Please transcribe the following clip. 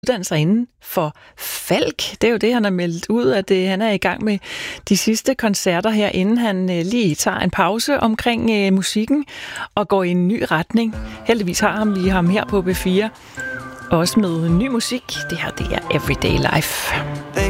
uddanne inden for Falk. Det er jo det, han har meldt ud, at han er i gang med de sidste koncerter her, inden han lige tager en pause omkring musikken og går i en ny retning. Heldigvis har vi ham her på B4, også med ny musik. Det her, det er Everyday Life.